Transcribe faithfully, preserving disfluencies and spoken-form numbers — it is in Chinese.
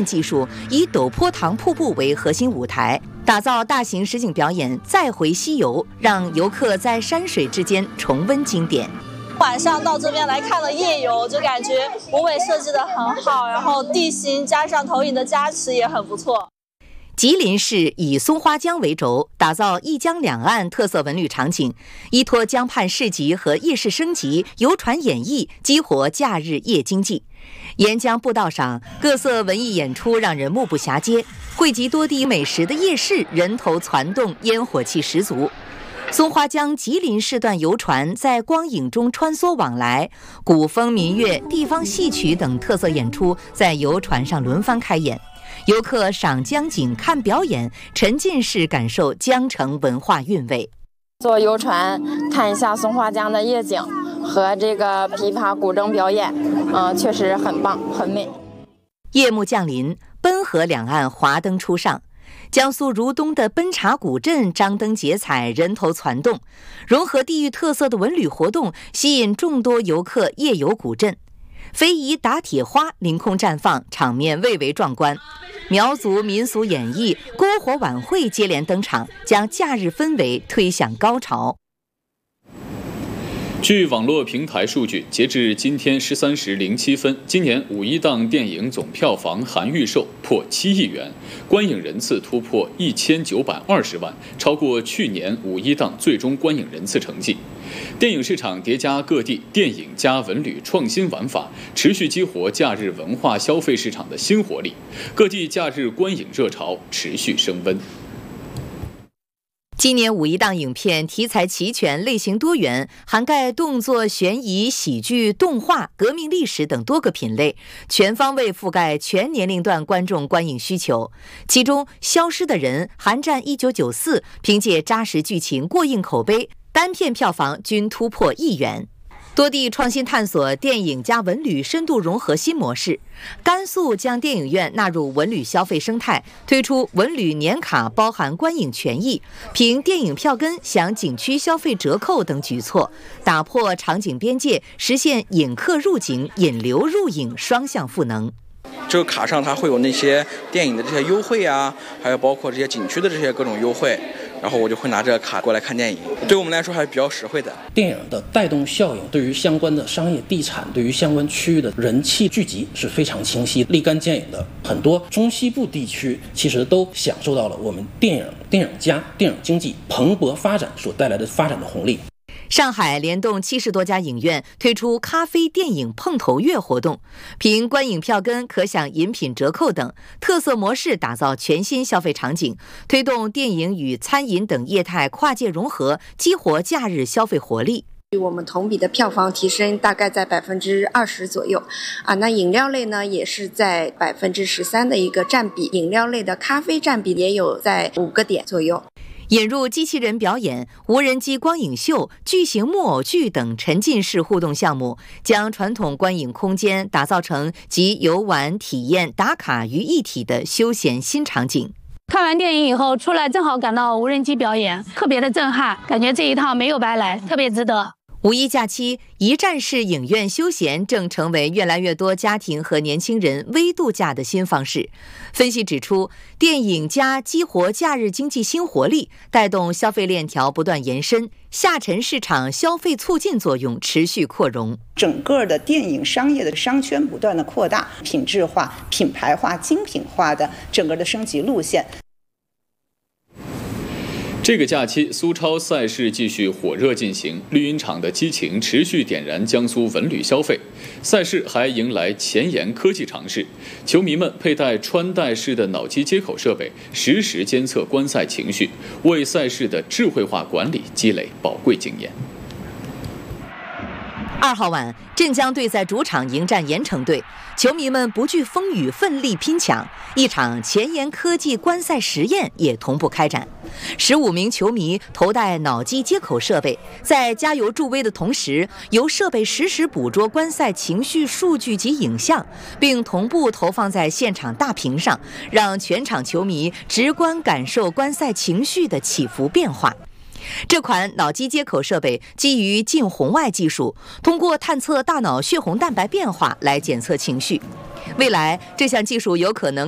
电技术，以陡坡塘瀑布为核心舞台，打造大型实景表演《再回西游》，让游客在山水之间重温经典。 晚上到这边来看了夜游，就感觉舞美设计得很好，然后地形加上投影的加持也很不错。 吉林市以松花江为轴，打造一江两岸特色文旅场景，依托江畔市集和夜市升级、游船演绎，激活假日夜经济。沿江步道上，各色文艺演出让人目不暇接，汇集多地美食的夜市人头攒动，烟火气十足。松花江吉林市段游船在光影中穿梭往来，古风民乐、地方戏曲等特色演出在游船上轮番开演。游客赏江景、看表演，沉浸式感受江城文化韵味。 坐游船看一下松花江的夜景和这个琵琶古筝表演，嗯、呃，确实很棒，很美。 夜幕降临，奔河两岸华灯初上，江苏如东的奔茶古镇张灯结彩，人头攒动，融合地域特色的文旅活动，吸引众多游客夜游古镇。非遗打铁花凌空绽放，场面蔚为壮观。苗族民俗演绎、篝火晚会接连登场，将假日氛围推向高潮。 据网络平台数据，截至今天十三时零七分，今年五一档电影总票房含预售破七亿元，观影人次突破一千九百二十万，超过去年五一档最终观影人次成绩。电影市场叠加各地电影加文旅创新玩法，持续激活假日文化消费市场的新活力，各地假日观影热潮持续升温。 今年五一档影片题材齐全，类型多元，涵盖动作、悬疑、喜剧、动画、革命历史等多个品类，全方位覆盖全年龄段观众观影需求。其中，《消失的人》、《寒战一九九四》凭借扎实剧情、过硬口碑，单片票房均突破亿元。多地创新探索电影加文旅深度融合新模式。甘肃将电影院纳入文旅消费生态，推出文旅年卡，包含观影权益，凭电影票根享景区消费折扣等举措，打破场景边界，实现引客入景、引流入影双向赋能。 这个卡上它会有那些电影的这些优惠啊，还有包括这些景区的这些各种优惠，然后我就会拿这个卡过来看电影，对我们来说还是比较实惠的。 电影的带动效应对于相关的商业地产，对于相关区域的人气聚集是非常清晰、立竿见影的。很多中西部地区其实都享受到了我们电影、电影加电影经济蓬勃发展所带来的发展的红利。 上海联动七十多家影院推出咖啡电影碰头月活动，凭观影票根可享饮品折扣等特色模式，打造全新消费场景，推动电影与餐饮等业态跨界融合，激活假日消费活力。 我们同比的票房提升大概在百分之二十左右啊，那饮料类呢也是在百分之十三的一个占比，饮料类的咖啡占比也有在五个点左右。 引入机器人表演、无人机光影秀、巨型木偶剧等沉浸式互动项目，将传统观影空间打造成集游玩、体验、打卡于一体的休闲新场景。 看完电影以后出来，正好赶到无人机表演，特别的震撼，感觉这一趟没有白来，特别值得。 五一假期，一站式影院休闲正成为越来越多家庭和年轻人微度假的新方式。分析指出，电影加激活假日经济新活力，带动消费链条不断延伸，下沉市场消费促进作用持续扩容。 整个的电影商业的商圈不断的扩大，品质化、品牌化、精品化的整个的升级路线。 这个假期，苏超赛事继续火热进行，绿茵场的激情持续点燃江苏文旅消费。赛事还迎来前沿科技尝试，球迷们佩戴穿戴式的脑机接口设备，实时监测观赛情绪，为赛事的智慧化管理积累宝贵经验。 二号晚，镇江队在主场迎战盐城队，球迷们不惧风雨，奋力拼抢。一场前沿科技观赛实验也同步开展。十五名球迷头戴脑机接口设备，在加油助威的同时，由设备实时捕捉观赛情绪数据及影像，并同步投放在现场大屏上，让全场球迷直观感受观赛情绪的起伏变化。这款脑机接口设备基于近红外技术，通过探测大脑血红蛋白变化来检测情绪。未来，这项技术有可能